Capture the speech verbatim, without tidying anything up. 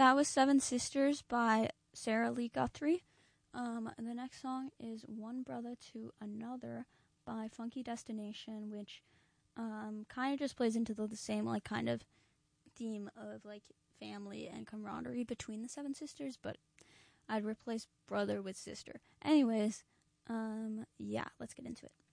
That was Seven Sisters by Sarah Lee Guthrie. Um, and the next song is One Brother to Another by Funky Destination, which um, kind of just plays into the, the same like kind of theme of like family and camaraderie between the Seven Sisters, but I'd replace brother with sister. Anyways, um, yeah, let's get into it.